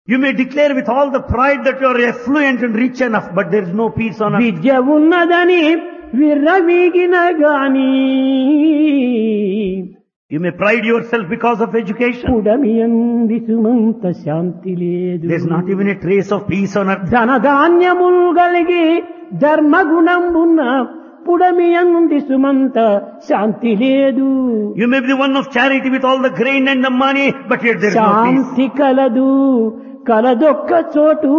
You may declare with all the pride that you are affluent and rich enough, but there is no peace on earth. విద్య ఉన్నదని విర్రవీగిన గాని You may pride yourself because of education. పుడమియంది Sumantha శాంతి లేదు. There is not even a trace of peace on earth. ధనధాన్యములు కలిగి ధర్మగుణంబున్న పుడమియంది సుమంత శాంతి లేదు. You may be the one of charity with all the grain and the money, but yet there is no peace. శాంతి కలదు కలదొక్క చోటు,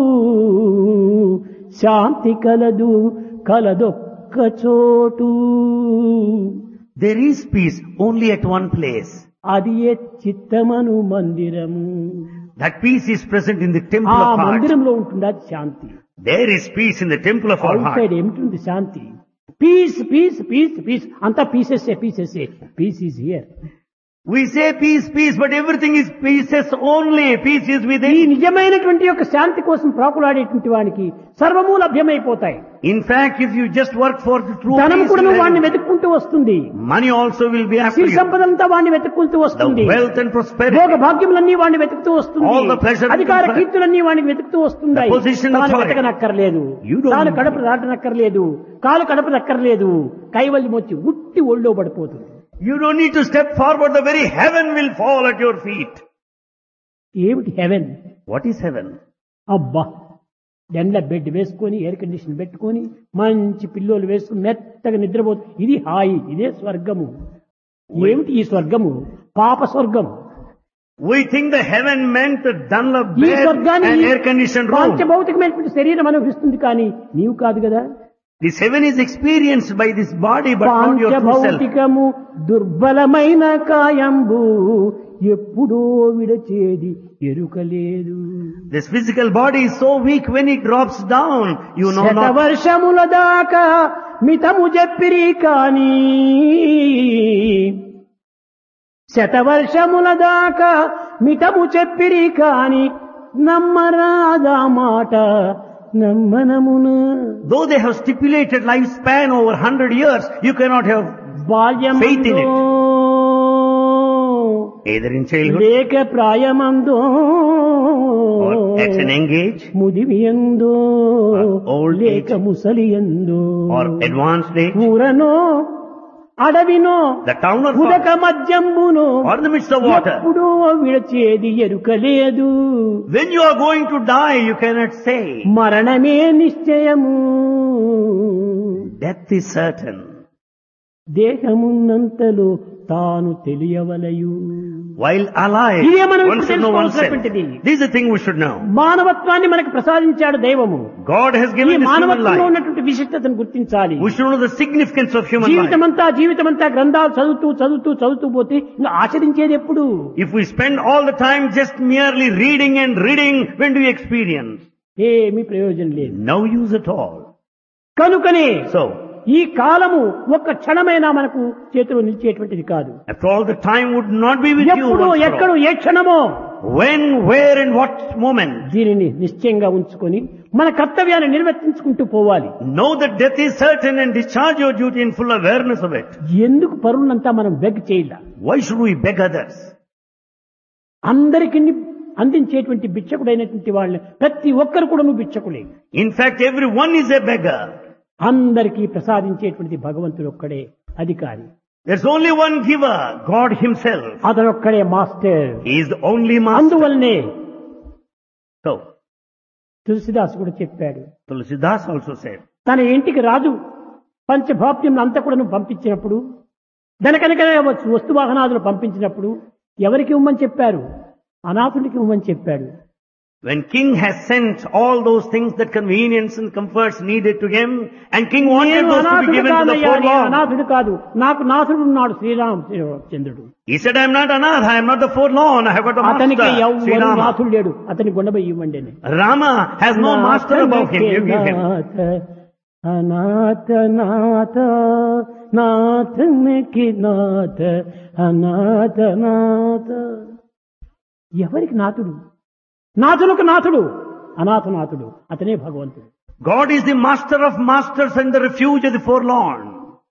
శాంతి కలదు కలదొక్క చోటు. There is peace only at one place. అది ఏ చిత్తమను మందిరము. That peace is present in the temple ఆ of heart. మందిరంలో ఉంటుంది అది శాంతి. There is peace in the temple of our out heart. Side ఏమిటి శాంతి? పీస్ పీస్ పీస్ పీస్ అంతా pieces piece is here. We say peace, peace, but everything is pieces only. Peace is ఈ within. నిజమైనటువంటి యొక్క శాంతి కోసం ప్రాకులాడేటువంటి వానికి సర్వము లభ్యమైపోతాయి. In fact, if you just work for the true ధనం peace, కూడా you వాడిని have- వెతుక్కుంటూ వస్తుంది. money also will be after Siri you. సంపద అంతా వాడిని వెతుక్కుంటూ వస్తుంది. The wealth and prosperity. భోగ భాగ్యములన్నీ వాడిని వెతుకుతూ వస్తుంది. All the pleasure and అధికార comfort. కీర్తులన్నీ వాడిని వెతుకుతూ వస్తున్నాయి. The position and తాను authority. వెతకనక్కర్లేదు, You don't తాను need కడప it. దాటనక్కర్లేదు, కాలు కడపనక్కర్లేదు. కైవల్యం వచ్చి ఉట్టి ఒళ్ళో పడిపోతుంది. You don't need to step forward. The very heaven will fall at your feet. ఏమిటి హెవెన్? What is heaven? అబ్బా, ఎండ్ల బెడ్ వేసుకొని ఎయిర్ కండిషన్ పెట్టుకొని మంచి పిల్లోలు వేసుకుని మెత్తగా నిద్రపోతు, ఇది హాయి, ఇదే స్వర్గము. ఏమిటి ఈ స్వర్గము? పాప స్వర్గం. We think the heaven meant the Dunlop ఈ bed స్వర్గాన్ని and air conditioned room. పంచభౌతికమైనటువంటి శరీరం అనుభవిస్తుంది, కానీ నీవు కాదు కదా. This heaven is experienced by this body, but not your true self. పంచభౌతికము దుర్బలమైన కాయంబు ఎప్పుడో విడచేది ఎరుకలేదు. This physical body is so weak when it drops down, you know not. శతవర్షముల దాకా మితము చెప్పిరి కాని, శతవర్షముల దాకా మితము చెప్పిరి కాని నమ్మరాదా మాట నమ్మనమున. Though they have stipulated lifespan over 100 years, you cannot have faith in బాల్యమందో it. Either in childhood లేక ప్రాయమందో or at an young age ముదిమియందో or old లేక age ముసలియందో or advanced age, ఊరనో అడవినో the town or ఉదక forest మధ్యంబును or in the midst of water. ఎప్పుడో విడచేది ఎరుకలేదు. When you are going to die, you cannot say. మరణమే నిశ్చయము. Death is certain. దేహమున్నంతలో తాను తెలియవలయు. While alive, ఇదే మనం one ఇప్పుడు should know oneself. తెలుసుకోవాల్సినటువంటిది. This is the thing we should know. మానవత్వాన్ని మనకు ప్రసాదించాడు దైవము. God has ఈ given this human మానవత్వంలో life. ఉన్నటువంటి విశిష్టతను గుర్తించాలి. We should know the significance of human life. జీవితమంతా గ్రంథాలు చదువుతూ పోతే ఇంకా ఆచరించేది ఎప్పుడు? If we spend all the time just merely reading and reading, when do we experience? ఏమీ ప్రయోజనం లేదు. No use at all. కనుకనే So, ఈ కాలము ఒక్క క్షణమైనా మనకు చేతిలో నిలిచేటువంటిది కాదు. after all, the time would not be with you. ఎప్పుడు once for ఎక్కడో all. A క్షణమో When, where and what moment. దీనిని నిశ్చయంగా ఉంచుకొని మన కర్తవ్యాన్ని నిర్వర్తించుకుంటూ పోవాలి. Know that death is certain and discharge your duty in full awareness of it. ఎందుకు పరులంతా మనం బెగ్ చేయాల? Why should we beg others? అందరికి అందించేటువంటి భిక్షకుడైనటువంటి వాళ్ళని ప్రతి ఒక్కరు కూడా నువ్వు భిక్షకులే. In fact, everyone is a beggar. అందరికీ ప్రసాదించేటువంటి భగవంతుడు ఒక్కడే అధికారి. There's only one giver, God himself. అతనొక్కడే master. He is the only master. అందువల్లనే So, తులసిదాసు కూడా చెప్పాడు, Tulsidas also said, తన ఇంటికి రాజు పంచభాప్యం అంతా కూడా పంపించినప్పుడు, ధనకనక వస్తు వాహనాదులు పంపించినప్పుడు ఎవరికి ఇవ్వమని చెప్పారు? అనాథుడికి ఇవ్వమని చెప్పాడు. when king has sent all those things, that convenience and comforts needed to him, and king wanted నేను those to be అనాథుడు given to the కాదయ్యా, నేను forlorn. అనాథుడు కాదు, నాకు నాథుడు ఉన్నాడు శ్రీరామచంద్రుడు. He said, I am not anath, I am not the forlorn, I have got a అతనికి master, ఎవరు Sri Rama. నాథుడు లేడు, అతని గుండెపై ఇవ్వండి అని. Rama has no master above him, you give him. అనాథ నాథ నాథనికి నాథ అనాథ నాథ. ఎవరికి నాథుడు? నాథులకు నాథుడు, అనాథనాథుడు అతనే భగవంతుడు. God is the master of masters and the refuge of the forlorn.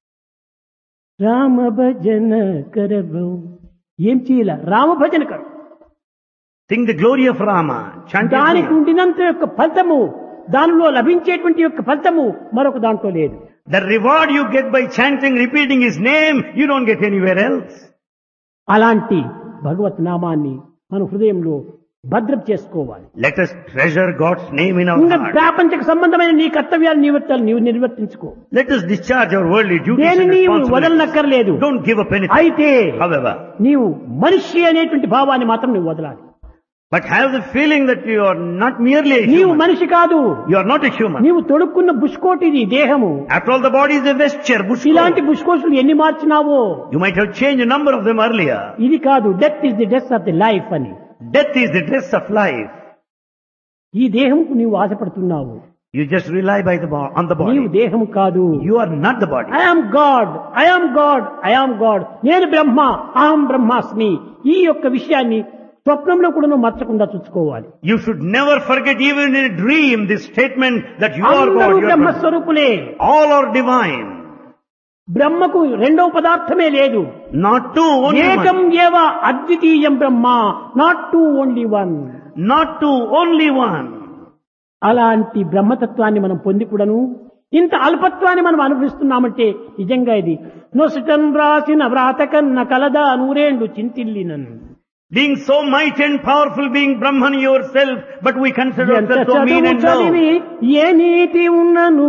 Rama భజన కరవు. ఏం చేయాల? రామ భజన కరు. Sing the glory of Rama. Chant his దానికి name. ఉండినంత యొక్క ఫలితము, దానిలో లభించేటువంటి యొక్క ఫలితము మరొక దాంట్లో లేదు. The reward you get by chanting, repeating his name, you don't get anywhere else. అలాంటి భగవత్ నామాన్ని మన హృదయంలో భద్రం చేసుకోవాలి. Let us treasure God's name in our ఇంకా heart. ప్రాపంచిక సంబంధమైన నీ కర్తవ్యాలు నీవు నిర్వర్తించుకో. Let us discharge our worldly duties దేని and నీవు responsibilities. వదలనక్కర్లేదు. Don't give up anything. అయితే However, నీవు మనిషి అనేటువంటి భావాన్ని మాత్రం నువ్వు వదలాలి. but have the feeling that you are not merely a నీవు human. మనిషి కాదు. You are not a human. నీవు తొడుక్కున్న బుష్కోటిది దేహము. After all, the body is a vesture, bush ఇలాంటి coat. బుష్కోట్లు ఎన్ని మార్చినావో. You might have changed a number of them earlier. ఇది కాదు, death is the death of the life అని. Death is the dress of life. ఈ దేహంకు నీవు ఆశపడుతున్నావు. You just rely on the నీవు body. దేహము కాదు. You are not the body. I am God, I am God, I am God. నేను బ్రహ్మ, అహం బ్రహ్మాస్మి. ఈ యొక్క విషయాన్ని స్వప్నంలో కూడా నువ్వు మర్చకుండా చూసుకోవాలి. You should never forget even in a dream this statement that you are God. అందరూ You are Brahma. బ్రహ్మస్వరూపులే. All are divine. బ్రహ్మకు రెండవ పదార్థమే లేదు. Not two, only ఏకం one. ఏవ అద్వితీయం బ్రహ్మ, not two, only one. Not two, only one. అలాంటి బ్రహ్మతత్వాన్ని మనం పొంది కూడాను ఇంత అల్పత్వాన్ని మనం అనుభవిస్తున్నామంటే నిజంగా ఇది నొసటన్ రాసిన వ్రాత కన్న కలదా నూరేండు చింతిల్లినన్. Being so mighty and powerful, being Brahman yourself, but we consider ఎంత ourselves so mean చదువు and low. చదివి ఏ నీతి ఉన్నను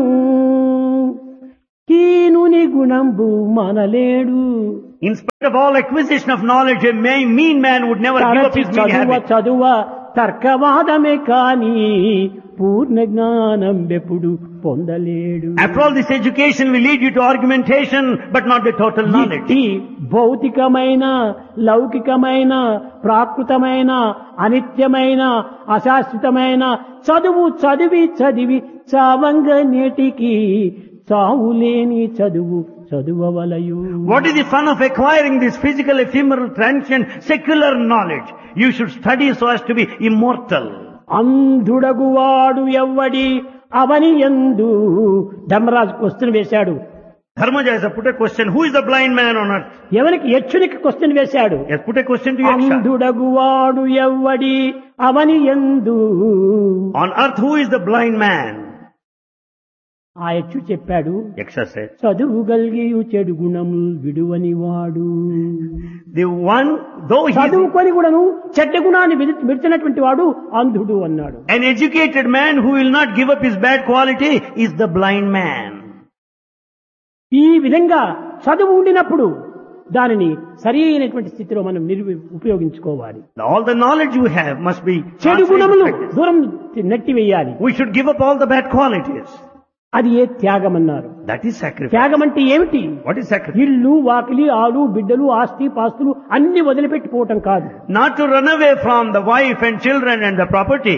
కీనుని గుణంబు మనలేడు. In spite of all acquisition of knowledge, a mean man would never give up తరచి his mean చదువ habit. చదువ తర్కవాదమే కాని పూర్ణ జ్ఞానం ఎప్పుడు పొందలేడు. After all, this education will lead you to argumentation, but not the total knowledge. ఈ భౌతికమైన, లౌకికమైన, ప్రాకృతమైన, అనిత్యమైన, అశాశ్వతమైన చదువు చదివి చదివి చావంగ నేటికి చావులేని చదువు చదువవలయు. What is the fun of acquiring this physical, ephemeral, transient, secular knowledge? You should study so as to be immortal. అంధుడగువాడు ఎవ్వడి అవని యందు. Dharmaraju question వేశాడు. Dharmaja put a question, who is the blind man on earth? ఎవరికి యక్షునికి question వేశాడు. He has put a question to Yaksha. అంధుడగువాడు ఎవ్వడి అవని యందు. On earth, who is the blind man? ఆ యక్షు చెప్పాడు, Yaksha said, చదువు గలిగియు చెడు గుణములు విడువని వాడు. the one, though he is చదువుకొని కూడాను చెడ్డ గుణాన్ని విడిచినటువంటి వాడు అంధుడు అన్నాడు. an educated man who will not give up his bad quality is the blind man. ఈ విధంగా చదువు ఉండినప్పుడు దానిని సరి అయినటువంటి స్థితిలో మనం ఉపయోగించుకోవాలి. All the knowledge you have must be చెడు translated to గుణములు practice. దూరం నెట్టివేయాలి. We should give up all the bad qualities. అది ఏ త్యాగం అన్నారు. That is sacrifice. త్యాగం అంటే ఏమిటి? What is sacrifice? ఇల్లు, వాకిలి, ఆలు, బిడ్డలు, ఆస్తి పాస్తులు అన్ని వదిలిపెట్టిపోవటం కాదు. Not to run away from the wife and children and the property.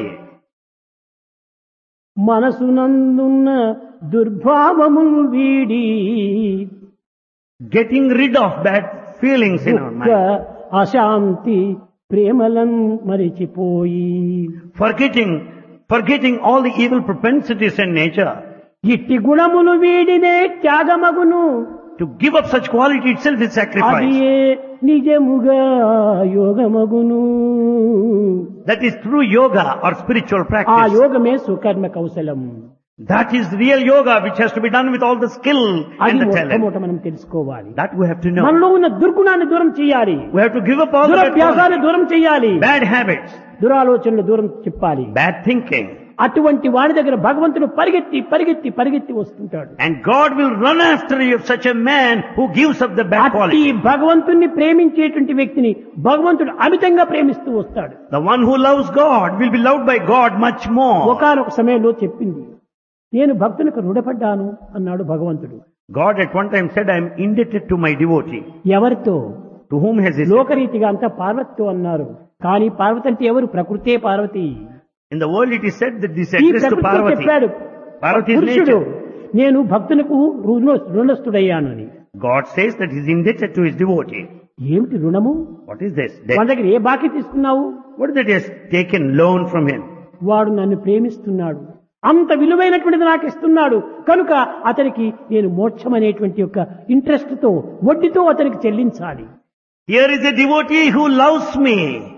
మనసునందున్న దుర్భావములు వీడి Getting rid of bad feelings in our దుఃఖ mind. అశాంతి ప్రేమలను మరిచిపోయి Forgetting all the evil propensities in nature. ఇట్టి గుణములు వీడినే త్యాగమగును. To give up such quality itself is అది sacrifice. నిజముగా యోగమగును. That is true yoga or spiritual ఆ practice. యోగమే సుకర్మ కౌశలం. That is real yoga which has to be done with all the skill అది and the talent. మొట్టమొదట మనం తెలుసుకోవాలి. That we have to know. మనలో ఉన్న దుర్గుణాన్ని దూరం చేయాలి. We have to give up all the bad దురభ్యాసాన్ని qualities, దూరం చేయాలి. bad habits, దురాలోచనలు దూరం చెప్పాలి. bad thinking. అటువంటి వాడి దగ్గర భగవంతుడు పరిగెత్తి పరిగెత్తి పరిగెత్తి వస్తుంటాడు. And God will run after you, such a man who gives up the bad అట్టి quality. భగవంతుణ్ణి ప్రేమించేటువంటి వ్యక్తిని భగవంతుడు అమితంగా ప్రేమిస్తూ వస్తాడు. The one who loves God will be loved by God much more. ఒకానొక సమయంలో చెప్పింది, నేను భక్తునికి రుణపడ్డాను అన్నాడు భగవంతుడు. God at one time said, I am indebted to my devotee. ఎవరితో? To whom has he said? లోకరీతిగా అంతా పార్వతితో అన్నారు. కానీ పార్వతి అంటే ఎవరు? ప్రకృతే Parvati. In the world it is said that this ఈ address to ప్రకృతితో Parvati. చెప్పాడు Parvati is పురుషుడు, nature. నేను భక్తులకు రుణస్థుడయ్యాను అని. God says that he is indebted to his devotee. ఏమిటి రుణము? What is this? వాళ్ళ దగ్గర ఏ బాకీ తీసుకున్నావు? What is that he has taken loan from him? వాడు నన్ను ప్రేమిస్తున్నాడు, అంత విలువైనటువంటిది నాకు ఇస్తున్నాడు కనుక అతనికి నేను మోక్షం అనేటువంటి యొక్క ఇంట్రెస్ట్ తో వడ్డీతో అతనికి చెల్లించాలి. Here is a devotee who loves me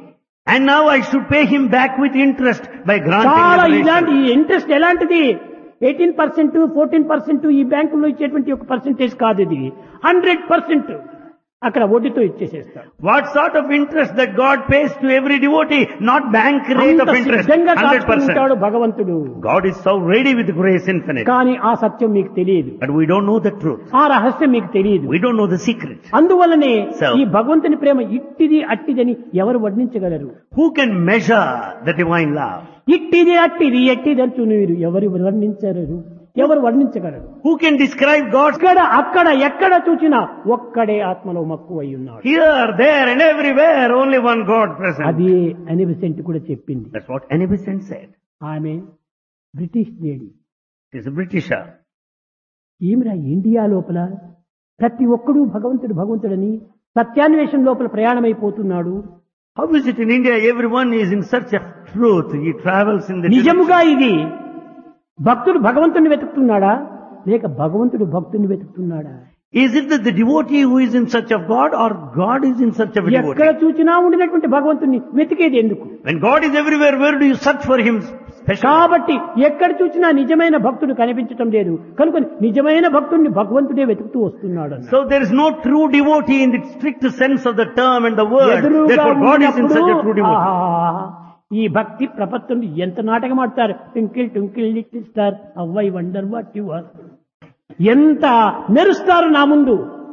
And now I should pay him back with interest by granting చాలా liberation. ఇలాంటి ఇంట్రెస్ట్ ఎలాంటిది 18%, 14% ఈ బ్యాంకుల్లో ఇచ్చేటువంటి ఒక పర్సెంటేజ్ కాదు ఇది. 100% అక్కడ వడ్డీతో ఇచ్చేసేస్తారు. What sort of interest that God pays to every devotee? Not bank rate of అంత interest. సిద్ధంగా 100%. కాచుకుంటాడు భగవంతుడు. God is so ready with grace infinite. కానీ ఆ సత్యం మీకు తెలియదు, But we don't know the truth. ఆ రహస్యం మీకు తెలియదు. We don't know the secret. అందువల్లనే So- ఈ భగవంతుని ప్రేమ ఇట్టిది అట్టిదని ఎవరు వర్ణించగలరు? Who can measure the divine love? ఇట్టిది అట్టిది ఎట్టిది అంటూ మీరు ఎవరు వర్ణించగలరు? ఎవరు వర్ణించగలరు? Who can describe God's ఇక్కడ అక్కడ ఎక్కడ చూసినా ఒక్కడే ఆత్మలో మక్కువై ఉన్నాడు. here, there and everywhere? Only one God present. అది అనిబిసెంట్ కూడా చెప్పింది. That's what Annie Besant said. ఆమె British lady. She's a Britisher. ఈమె ఇండియా లోపల ప్రతి ఒక్కడూ భగవంతుడు భగవంతుడని సత్యాన్వేషణ లోపల ప్రయాణమైపోతున్నాడు. How is it in India? Everyone is in search of truth. He travels in the నిజముగా ఇది భక్తుడు భగవంతుని వెతుకుతున్నాడా లేక భగవంతుడు భక్తుని వెతుకుతున్నాడా? Is it that the devotee who is in search of God or God is in search of a ఎక్కడ devotee? చూసినా ఉండినటువంటి భగవంతుని వెతికేది ఎందుకు? When God is everywhere, where do you search for Him specially? కాబట్టి ఎక్కడ చూసినా నిజమైన భక్తుడు కనిపించటం లేదు కనుక నిజమైన భక్తుడిని భగవంతుడే వెతుకుతూ వస్తున్నాడు అన్నాడు. So there is no true devotee in the strict sense of the term and the word. ఎదురుగా Therefore God is in such a true ఉన్నప్పుడు, devotee. ఆహా, ఈ భక్తి ప్రపత్తుని ఎంత నాటకం ఆడతారు. Twinkle twinkle little star how I wonder what you are. ఎంత మెరుస్తారు నా ముందు.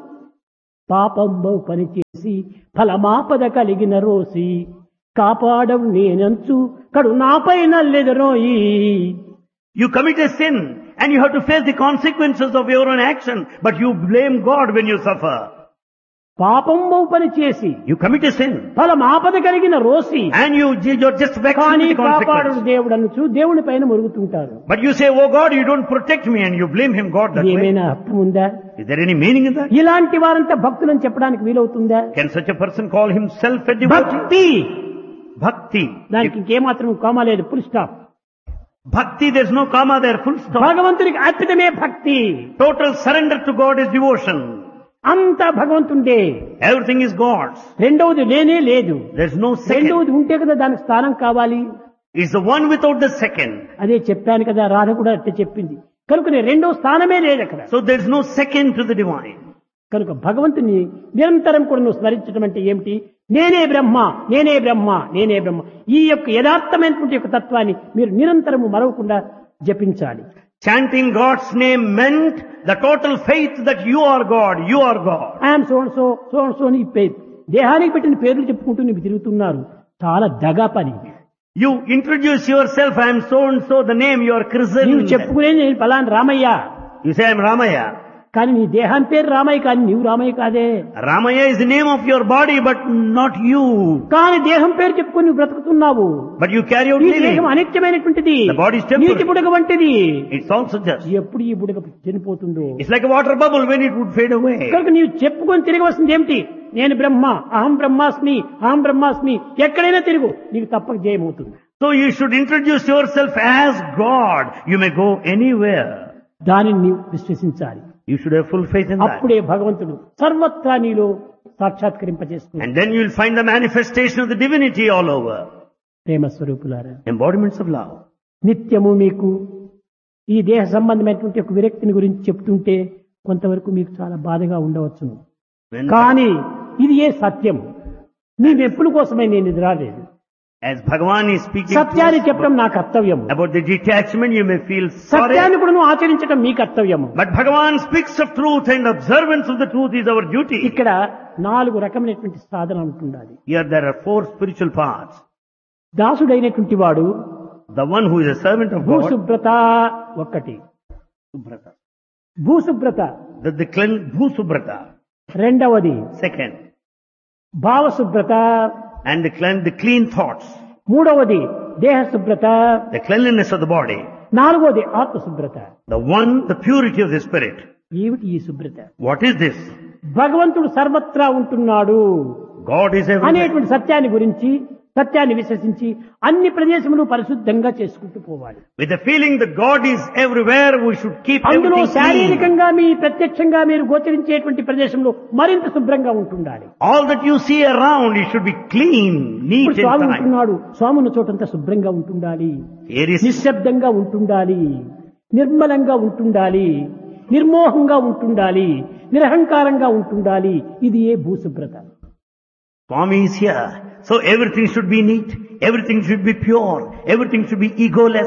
పాపంబు పనిచేసి ఫలమాపద కలిగిన రోసి కాపాడవు నేనంచు కడు నాపై నల్లెదరోయి. You commit a sin and you have to face the consequences of your own action, but you blame God when you suffer. పాపంబు పనిచేసి You commit a sin ఫలమాపద కలిగిన Rosy and you're just vexed కానీ with the కాపాడు consequences. దేవుడు అనొచ్చు దేవుని పైన మురుగుతుంటారు. But you say, oh God, you don't protect me, and you blame Him, God, that way. ఏమైనా అర్థం ఉందా? Is there any meaning in that? ఇలాంటి వారంతా భక్తులని చెప్పడానికి వీలవుతుందా? Can such a person call himself a devotee? భక్తి Bhakti. దానికి ఇంకేమాత్రం comma లేదు, full stop. Bhakti, there's no comma there, full stop. భగవంతునికి అర్పితమే భక్తి. Total surrender to God is devotion. అంతా భగవంతుండే. Everything is God's. రెండవది లేనే లేదు. There's no second. రెండవది ఉంటే కదా దానికి స్థానం కావాలి. It's the one without the second. అదే చెప్పాను కదా, రాధ కూడా అట్టే చెప్పింది. కనుక రెండవ స్థానమే లేదు అక్కడ. So there's no second to the divine. కనుక భగవంతుని నిరంతరం కూడా నువ్వు స్మరించడం అంటే ఏమిటి? నేనే బ్రహ్మ, నేనే బ్రహ్మ, నేనే బ్రహ్మ. ఈ యొక్క యథార్థమైనటువంటి యొక్క తత్వాన్ని మీరు నిరంతరము మరవకుండా జపించాలి. Chanting God's name meant the total faith that you are God, you are God. I'm so and so, so and so అని దేహానికి పెట్టిన పేర్లు చెప్పుకుంటూ నీవు తిరుగుతున్నారు. చాలా దగా పని. You introduce yourself, I am so and so, the name you are నీవు christened. చెప్పుకునే నేను పలాన్ Ramayya, You say I am Ramaya. కానీ నీ దేహాన్ని పేరు రామయ్య, కానీ నీవు రామయ్య కాదే. Ramaya is the name of your body, but not you. కానీ దేహం పేరు చెప్పుకొని నువ్వు బ్రతుకుతున్నావు. But you carry out ఈ living. దేహం అనిత్యమైనటువంటిది, The body is temporary. నీటి బుడగ వంటిది. It's also just. ఎప్పుడు ఈ బుడగ చనిపోతుందో. It's like a water bubble when it would fade away. కనుక నీవు చెప్పుకొని తిరగవలసింది ఏమిటి? నేను బ్రహ్మ, అహం బ్రహ్మాస్మి, అహం బ్రహ్మాస్మి. ఎక్కడైనా తిరుగు, నీకు తప్పక జయమవుతుంది. So you should introduce yourself as God. You may go anywhere. దానిని నీవు విశ్వసించాలి. You should have full faith in that. అప్పుడే భగవంతుడు సర్వత్రా నీలో సాక్షాత్కరింపజేస్తుంది. And then you will find the manifestation of the divinity all over. ప్రేమ స్వరూపులారా, Embodiments of love. నిత్యము మీకు ఈ దేహ సంబంధమైనటువంటి ఒక విరక్తిని గురించి చెప్తుంటే కొంతవరకు మీకు చాలా బాధగా ఉండవచ్చును. When, కానీ ఇది ఏ సత్యం. నీ మెప్పుల కోసమే నేను ఇది రాలేదు. as Bhagavan is speaking to సత్యాన్ని us చెప్పడం నా కర్తవ్యం. about the detachment, you may feel sorry. సత్యాన్ని కూడా నువ్వు ఆచరించడం మీ కర్తవ్యము. But Bhagavan speaks of truth, and observance of the truth is our duty. ఇక్కడ 4 రకమైనటువంటి సాధన ఉంటుండాలి. Here there are 4 spiritual paths. దాసుడైనటువంటి వాడు The one who is a servant of God, భూశుభ్రత ఒకటి. Subhrata. భూశుభ్రత The Bhusubrata. రెండవది Second. భావశుభ్రత, And the clean thoughts. మూడవది దేహ శుభ్రత, The cleanliness of the body. నాలుగవది ఆత్మశుభ్రత. The purity of the spirit. ఏమిటి ఈ శుభ్రత? What is this? భగవంతుడు సర్వత్రా ఉంటున్నాడు God is everywhere. అనేటువంటి సత్యాన్ని గురించి సత్యాన్ని విశ్వసించి అన్ని ప్రదేశములు పరిశుద్ధంగా చేసుకుంటూ పోవాలి. With the feeling that God is everywhere, we should keep అందులో everything clean. శారీరకంగా మీ ప్రత్యక్షంగా మీరు గోచరించేటువంటి ప్రదేశంలో మరింత శుభ్రంగా ఉంటుండాలి. All that you see around, it should be clean, neat ఇప్పుడు స్వామి inside. ఉంటున్నాడు, స్వామి ఉన్న చోటంతా శుభ్రంగా ఉంటుండాలి, Here is నిశ్శబ్దంగా ఉంటుండాలి, నిర్మలంగా ఉంటుండాలి, నిర్మోహంగా ఉంటుండాలి, నిరహంకారంగా ఉంటుండాలి. ఇది ఏ భూశుభ్రత. Swami is here. So everything should be neat, everything should be pure, everything should be egoless,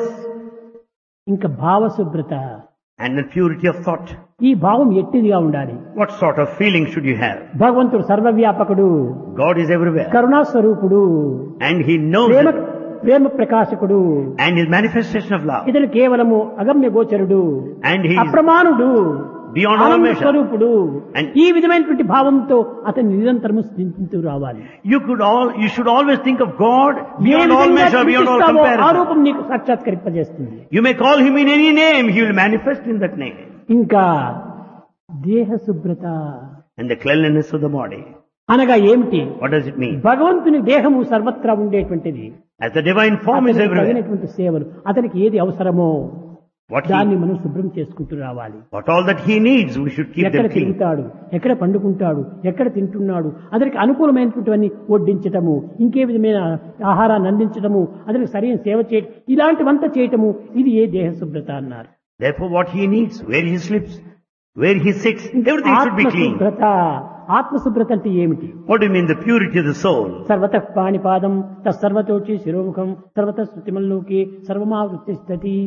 ఇంకా భావశుభ్రత. and the purity of thought. ఈ భావం ఎట్టిదిగా ఉండాలి. What sort of feeling should you have? భగవంతుడు సర్వవ్యాపకుడు, God is everywhere, కరుణా స్వరూపుడు, and He knows Prema it, Prema ప్రకాశకుడు, and His manifestation of love, ఇతడు కేవలము అగమ్య గోచరుడు, and He is అప్రమాణుడు, beyond all ఆనంద measure. స్వరూపుడు. And- ఈ విధమైనటువంటి భావంతో అతను నిరంతరము స్థితించు రావాలి. You should always think of God A beyond all విధంగా measure, beyond all చింతిస్తావో ఆ comparison. రూపం నీకు సాక్షాత్కరింపజేస్తుంది. You may call Him in any name, He will manifest in that name. ఇంకా దేహ శుభ్రత And the cleanliness of the body. అనగా ఏమిటి? What does it mean? భగవంతుని దేహము సర్వత్రా ఉండేటువంటిది. As the divine form is అతనికి everywhere. తగినటువంటి సేవలు, అతనికి ఏది అవసరమో What దాన్ని మనం శుభ్రం చేసుకుంటూ రావాలి. all that He needs, we should keep ఎక్కడ them clean. తిరుగుతాడు, ఎక్కడ పండుకుంటాడు, ఎక్కడ తింటున్నాడు, అతనికి అనుకూలమైనటువంటివన్నీ వడ్డించటము, ఇంకే విధమైన ఆహారాన్ని అందించటము, అతనికి సరైన సేవ చేయటం, ఇలాంటివంతా చేయటము, ఇది ఏ దేహ శుభ్రత అన్నారు. Therefore what he needs, where he sleeps, where he sits, everything should be clean. ఆత్మశుభ్రత. ఆత్మశుభ్రత అంటే ఏమిటి? What do you mean the purity of the soul? సర్వతః పాణిపాదం తస్సర్వతోచి శిరోముఖం సర్వతః శృతిమల్లోకి సర్వమావృత్తిష్టతి.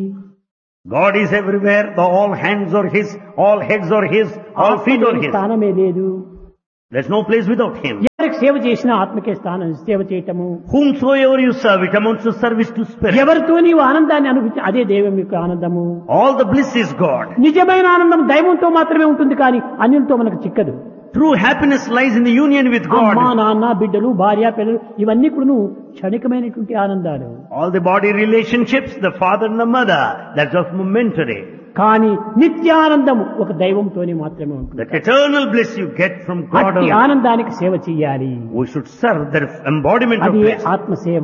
God is everywhere, all hands are His, all heads are His, all feet are His. స్థానమే లేదు. There's no place without Him. ఎవరికి సేవ చేసినా ఆత్మకే స్థానం సేవ చేయటము. Whomsoever you serve, it amounts to service to spirit. ఎవరితో నీవు ఆనందాన్ని అనుభవించి అదే దైవం యొక్క ఆనందము. All the bliss is God. నిజమైన ఆనందం దైవంతో మాత్రమే ఉంటుంది, కానీ అన్యులతో మనకు చిక్కదు. True happiness lies in the union with అమ్మా God. నాన్న బిడ్డలు భార్య పిల్లలు ఇవన్నీ కూడా క్షణికమైనటువంటి ఆనందాలు. All the body relationships, the father and the mother, that's just momentary. కానీ నిత్యానందం ఒక దైవంతోనే మాత్రమే ఉంటుంది. That eternal bliss you get from God అట్టి alone. ఆనందానికి సేవ చెయ్యాలి. We should serve the embodiment of అది bliss. ఆత్మసేవ.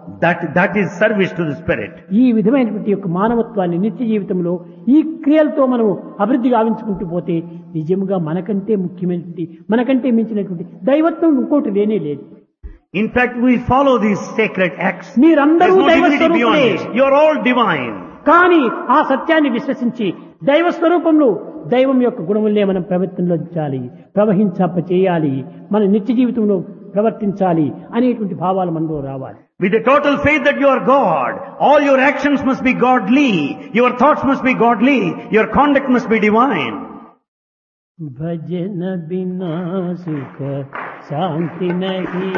That is service to the spirit. ఈ విధమైనటువంటి యొక్క మానవత్వాన్ని నిత్య జీవితంలో ఈ క్రియలతో మనం అభివృద్ధి గావించుకుంటూ పోతే నిజంగా మనకంటే ముఖ్యమైనటువంటి, మనకంటే మించినటువంటి దైవత్వం ఇంకోటి లేనే లేదు. In fact, we follow these sacred acts. మీరందరూ There's no దైవ divinity beyond స్వరూపులే. this. You're all divine. కానీ ఆ సత్యాన్ని విశ్వసించి దైవ స్వరూపంలో దైవం యొక్క గుణములనే మనం ప్రవర్తించాలి, చేయాలి, మన నిత్య జీవితంలో ప్రవర్తించాలి అనేటువంటి భావాలు మనలో రావాలి. With a total faith that you are God, all your actions must be godly, your thoughts must be godly, your conduct must be divine. భజన బినా సుఖ శాంతి నహి